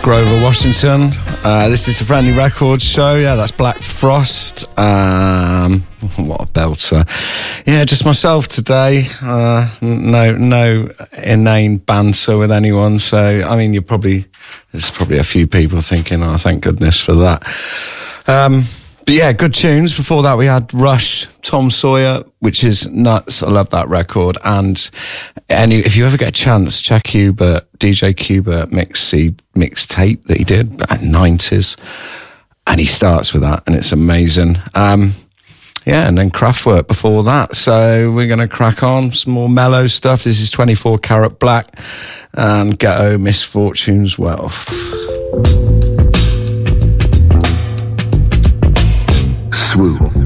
Grover Washington. This is the Friendly Records show. Yeah, that's Black Frost. What a belter. Yeah, just myself today. No inane banter with anyone. So, I mean, there's probably a few people thinking, oh, thank goodness for that. But yeah, good tunes. Before that, we had Rush, Tom Sawyer, which is nuts. I love that record. And if you ever get a chance, check DJ Qbert mixtape that he did back in the 90s. And he starts with that, and it's amazing. And then Kraftwerk before that. So we're going to crack on. Some more mellow stuff. This is 24 Karat Black and Ghetto Misfortunes Wealth. Swoop.